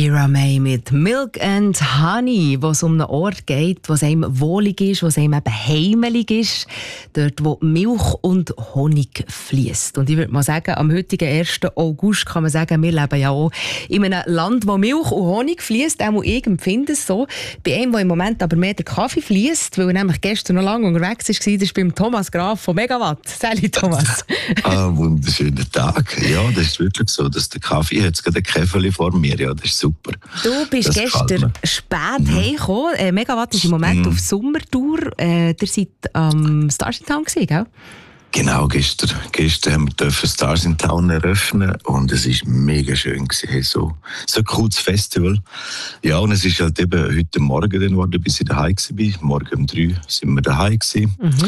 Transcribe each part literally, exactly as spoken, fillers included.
Myra May mit Milk and Honey, wo es um einen Ort geht, wo es einem wohlig ist, wo es einem eben heimelig ist, dort wo Milch und Honig fließt. Und ich würde mal sagen, am heutigen ersten August kann man sagen, wir leben ja auch in einem Land, wo Milch und Honig fließt, auch ich empfinde es so. Bei einem, wo im Moment aber mehr der Kaffee fließt, weil er nämlich gestern noch lange unterwegs war, das ist beim Thomas Graf von Megawatt. Salut Thomas. Ah, wunderschönen Tag. Ja, das ist wirklich so, dass der Kaffee, jetzt gerade ein Käferli vor mir, ja, das ist super. Du bist das gestern spät mhm. heimgekommen. Äh, Megawatt ist im Moment mhm. auf Sommertour. Äh, ihr seid am ähm, Stars in Town gewesen, gell? Genau, gestern, gestern haben wir Stars in Town eröffnen und es war mega schön gewesen. So, so ein cooles Festival. Ja, und es ist halt eben heute Morgen dann geworden, bis ich daheim war. Morgen um drei sind wir daheim gewesen. Mhm.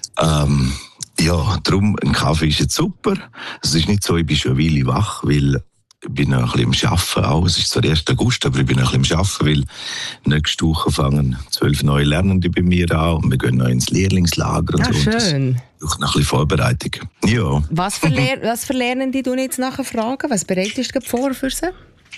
Ähm, ja, darum, ein Kaffee ist jetzt super. Es ist nicht so, ich bin schon eine Weile wach, weil ich bin noch ein bisschen am Arbeiten auch. Es ist zwar der erste August, aber ich bin noch ein bisschen am Arbeiten, weil nächste Woche fangen zwölf neue Lernende bei mir an und wir gehen noch ins Lehrlingslager und ah, so. Schön. Und noch ein bisschen Vorbereitung. Ja. Was für, Lehr- was für Lernende du jetzt nachher fragen? Was bereitest du vor für sie?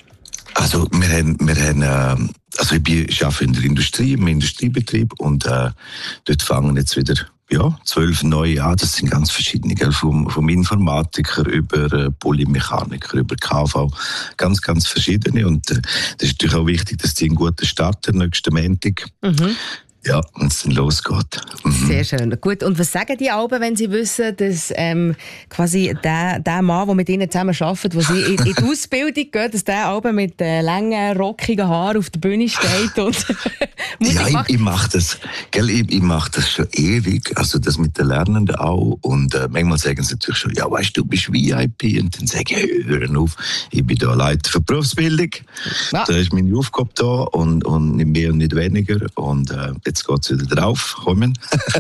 Also wir haben, wir haben äh, also ich, bin, ich arbeite in der Industrie, im Industriebetrieb und äh, dort fangen jetzt wieder ja, zwölf neue an. Das sind ganz verschiedene, gell? Vom, vom Informatiker über äh, Polymechaniker, über K V, ganz, ganz verschiedene. Und äh, das ist natürlich auch wichtig, dass die einen guten Start haben, nächsten Montag. Mhm. Ja, wenn es dann losgeht. Mhm. Sehr schön. Gut, und was sagen die Alben, wenn sie wissen, dass ähm, quasi der, der Mann, der mit ihnen zusammen arbeitet, wo sie in, in die Ausbildung geht, dass der Alben mit äh, langen, rockigen Haaren auf der Bühne steht und Musik ja, macht? ich, ich mache das, gell, ich, ich mache das schon ewig, also das mit den Lernenden auch. Und äh, manchmal sagen sie natürlich schon, ja, weißt du, du bist V I P. Und dann sage ich, hören auf, ich bin da Leiter für Berufsbildung. Ja. Da ist meine Aufgabe da und, und nicht mehr und nicht weniger. Und äh, jetzt geht es wieder drauf, kommen.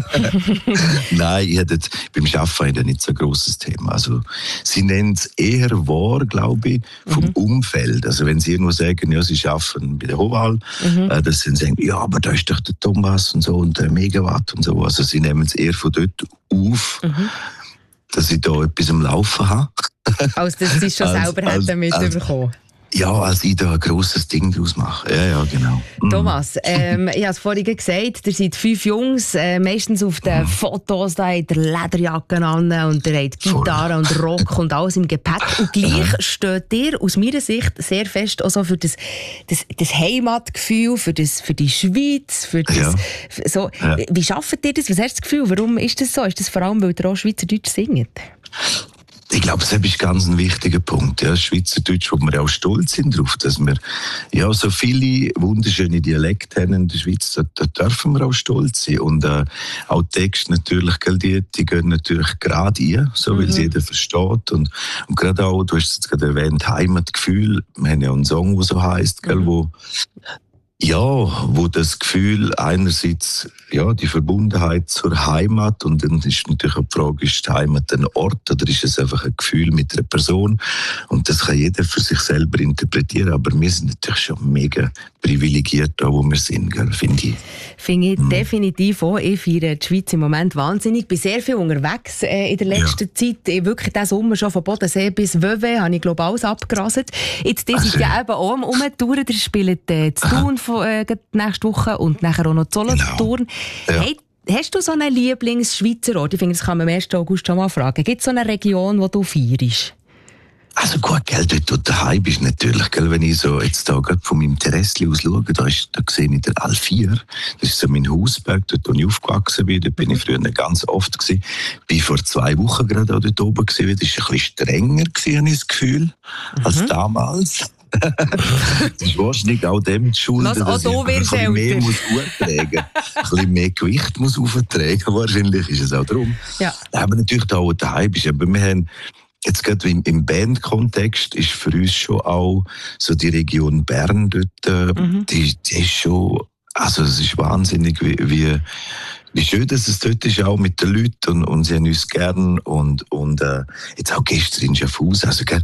Nein, ich hatte beim Arbeiten nicht so ein grosses Thema. Also, sie nennen es eher wahr, glaube ich, vom mhm. Umfeld. Also wenn sie nur sagen, ja, sie arbeiten bei der Hoval, mhm. äh, dass sie sagen, ja, aber da ist doch der Thomas und so und der Megawatt und so. Also sie nehmen es eher von dort auf, mhm. dass ich da etwas am Laufen habe. Als dass sie es schon als, selber als, hätten mitbekommen. Ja, als ich da ein grosses Ding daraus mache. Ja, ja, genau. Mhm. Thomas, ähm, ich habe es vorhin gesagt, ihr seid fünf Jungs, äh, meistens auf den mhm. Fotos, da habt ihr Lederjacken an und ihr habt Gitarre und Rock und alles im Gepäck. Und gleich steht ihr aus meiner Sicht sehr fest auch so für das, das, das Heimatgefühl, für, das, für die Schweiz. Für das, ja. so. Ja. Wie schafft ihr das? Was hast du das Gefühl? Warum ist das so? Ist das vor allem, weil ihr auch Schweizerdeutsch singt? Ich glaube, das ist ganz ein wichtiger Punkt. Ja, Schweizerdeutsch, wo wir auch stolz sind darauf, dass wir ja, so viele wunderschöne Dialekte haben in der Schweiz, da, da dürfen wir auch stolz sein. Und äh, auch Texte natürlich, gell, die, die gehen natürlich gerade ein, so weil es mhm. jeder versteht. Und, und gerade auch, du hast es jetzt gerade erwähnt, Heimatgefühl. Wir haben ja einen Song, der so heisst, gell, mhm. wo ja, wo das Gefühl einerseits, ja, die Verbundenheit zur Heimat und dann ist natürlich auch die Frage, ist die Heimat ein Ort oder ist es einfach ein Gefühl mit einer Person? Und das kann jeder für sich selber interpretieren, aber wir sind natürlich schon mega privilegiert, da wo wir sind, finde ich. Finde ich mhm. definitiv auch. Ich feiere die Schweiz im Moment wahnsinnig. Ich bin sehr viel unterwegs äh, in der letzten ja. Zeit. Ich wirklich diesen Sommer schon von Bodensee bis Vevey habe ich glaube alles abgerasselt. Jetzt die sind ja eben auch am Umtouren. Ihr spielt äh, zu Thun von, äh, nächste Woche und nachher auch noch Solothurn. Genau. Ja. Hey, hast du so einen Lieblings-Schweizer Ort? Ich finde, das kann man am ersten August schon mal fragen. Gibt es so eine Region, die du feierst? Also gut, gell, dort du daheim bist natürlich, gell, wenn ich so jetzt da gerade von meinem Terrassli aus schaue, da, ist, da sehe ich den Al vier. Das ist so mein Hausberg, dort wo ich aufgewachsen bin. Dort bin ich früher ganz oft gewesen. Bin vor zwei Wochen gerade auch dort oben gewesen. Das war ein bisschen strenger gewesen, habe ich das Gefühl, mhm. als damals. Das ist wahrscheinlich auch dem zu schulden, dass ich ein bisschen mehr muss auftragen muss. Ein bisschen mehr Gewicht muss auftragen. Wahrscheinlich ist es auch darum. Ja. Aber natürlich da, wo du daheim bist. Aber wir haben jetzt gerade im, im Bandkontext ist für uns schon auch so die Region Bern dort, äh, mhm. die, die ist schon, also es ist wahnsinnig, wie, wie, wie schön dass es dort ist, auch mit den Leuten und, und sie haben uns gern und, und äh, jetzt auch gestern in Schaffhausen, also gell,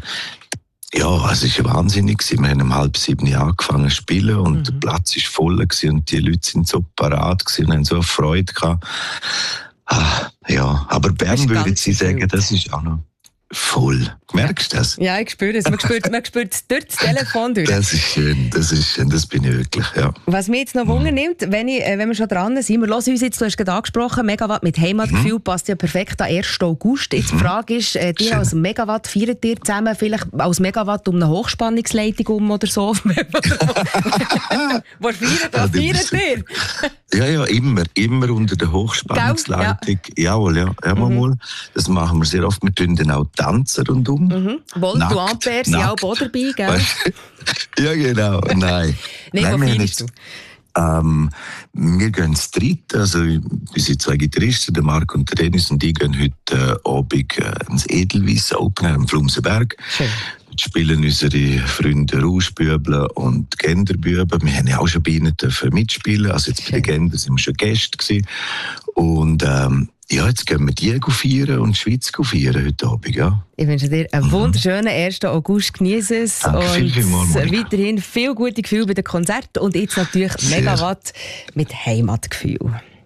ja, es war wahnsinnig. Wir haben um halb sieben angefangen zu spielen und mhm. der Platz war voll und die Leute sind so parat und haben so eine Freude gehabt. Ah, ja, aber Bern würde ich sagen, das ist auch noch. Voll. Merkst du das? Ja, ich spüre es. Man spürt, man spürt es durch das Telefon durch. Das ist schön, das ist schön, das bin ich wirklich, ja. Was mich jetzt noch Wunder nimmt, wenn, ich, wenn wir schon dran sind, wir hören uns jetzt, du hast gerade angesprochen, Megawatt mit Heimatgefühl mhm. passt ja perfekt am ersten August. Jetzt die Frage ist, äh, dir als Megawatt, feiert ihr zusammen vielleicht als Megawatt um eine Hochspannungsleitung um oder so? Was feiert, was feiert ihr? Ja, ja, immer, immer unter der Hochspannungsleitung. Ja. Jawohl, ja, ja mhm. mal. Das machen wir sehr oft. Wir tun dann auch tanzen rundum. Mhm. Volt und Ampere sind auch dabei, gell? Ja, genau. Nein. Nein, Nein, wo feierst du? Ähm, wir gehen zu dritt, also wir sind zwei Gitarristen, der Marc und der Dennis, und die gehen heute äh, Abend äh, ins Edelweiss Open Air am Flumsenberg. Schön. Dort spielen unsere Freunde Rauschbüble und Genderbüben. Wir haben ja auch schon bei ihnen mitspielen, also jetzt bei den Gender sind wir schon Gäste gewesen. Und ähm, ja, jetzt gehen wir die feiern und die Schweiz feiern heute Abend, ja. Ich wünsche dir einen wunderschönen ersten August. Genieße es. Danke, und viel, viel mal, weiterhin viel gute Gefühle bei den Konzerten und jetzt natürlich Megawatt mit Heimatgefühl.